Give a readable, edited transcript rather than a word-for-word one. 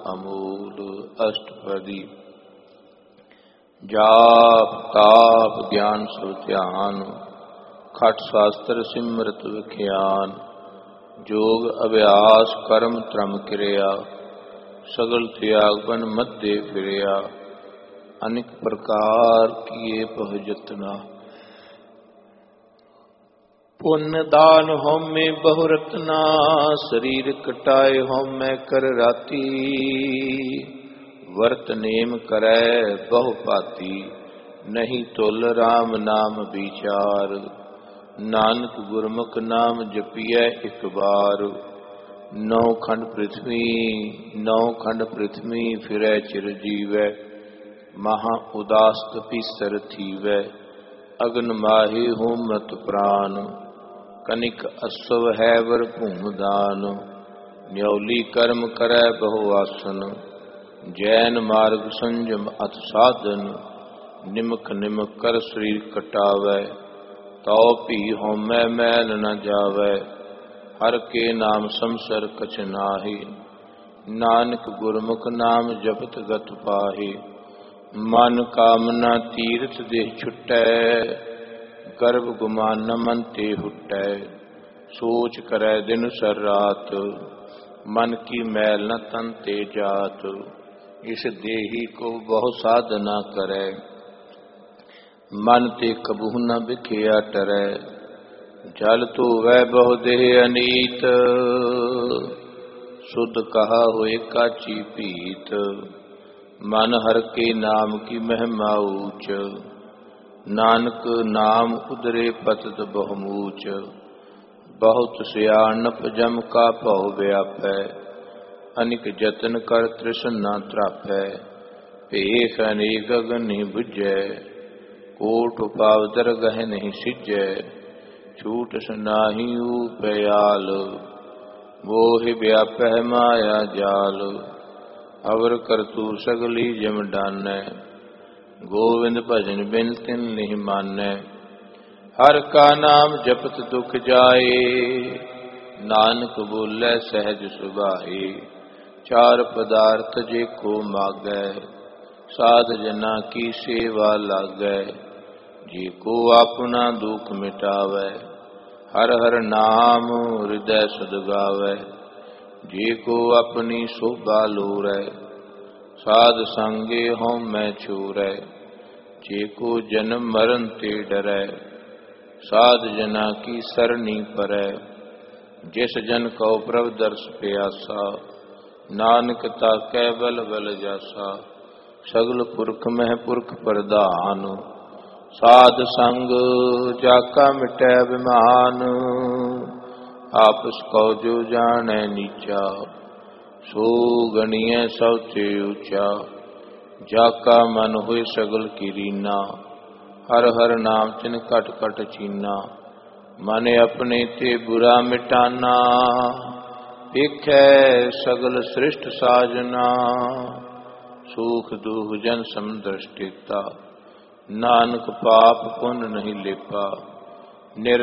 अमूल। अष्टपदी। जाप ताप ज्ञान सो ध्यान, खट शास्त्र सिमरत विख्यान। जोग अभ्यास कर्म त्रम क्रिया, सगल त्याग बन मध्य फिरिया। अनेक प्रकार किए पह जतना, पुण्य दान होमे बहु रत्ना। शरीर कटाए होमे कर राती, वर्त नेम करै बहु पाती। नहीं तुल राम नाम विचार, नानक गुरमुख नाम जपिए एक बार। नौ खंड पृथ्वी फिरै चिर जीवै, महा उदास तपीसर थीवै। अग्न माही होमत प्राण, कनिक असव है वर भूम दान। न्यौली कर्म करै बहु आसन, जैन मार्ग संयम अथ साधन। निमक निमक कर शरीर कटावै, तो भी होमै मैल न जावै। हर के नाम समसर कछ नाहि, नानक गुरमुख नाम जपत गत पाहि। मन कामना तीर्थ देह छुटै, गर्भ गुमान मन ते हुटै। सोच करै दिन सर रात, मन की मैल न तन ते जात। इस देही को बहु साधना करै, मन ते कबहु न बिखिया टरै। जल तो वह बहु देह अनीत, शुद्ध कहा हुए काची पीत। मन हर के नाम की महिमा ऊंच, नानक नाम उदरे पतत बहुमूच। बहुत सियाणप जम का भव व्यापै, अनिक जतन कर तृष्णा त्रापै। भेख अनेक अगनि बुझै, कोट पाव दरगह नहीं सिजै। छूट सनाही उपयाल, मोह व्यापह माया जाल। अवर करतू सगली जम डानै, गोविंद भजन बिन तिन नहीं मानै। हर का नाम जपत दुख जाए, नानक बोलै सहज सुभाए। चार पदार्थ जे को मागै, साध जना की सेवा लागै। जी को अपना दुख मिटावै, हर हर नाम हृदय सद गावै। जी को अपनी शोभा लोरै, साध संगे होमै छोरै। जी को जन्म मरण ते डरै, साध जना की सरनी परै। जिस जन को प्रभ दर्श प्यासा, नानक ताकै बल बल जासा। सगल पुरख मह पुरख प्रधान, साध संग जाका मिटै अभिमान। आपस को जो जानै नीचा, सो गणिय सब ते ऊंचा। जाका मन होए सगल की रीना, हर हर नाम तिन कट कट चीना। मन अपने ते बुरा मिटाना, देखै सगल सृष्ट साजना। सुख दुख जन समदृष्टिता, नानक पाप पुण्य नहीं लेपा।